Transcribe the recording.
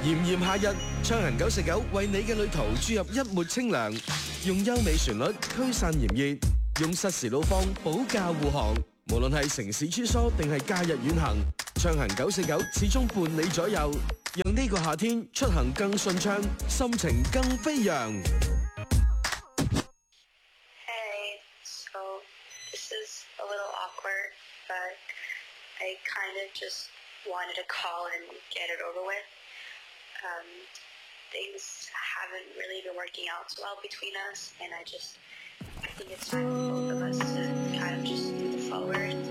炎炎夏日，暢行949為你嘅旅途注入一抹清涼，用優美旋律驅散炎熱，用實時路況保駕護航。無論係城市穿梭定係假日遠行，暢行949始終伴你左右，讓呢個夏天出行更順暢，心情更飛揚。 Hey, so this is a little awkward, but I kind of just wanted to call and get it over with. Things haven't really been working out so well between us, and I think it's time for both of us to kind of just move forward.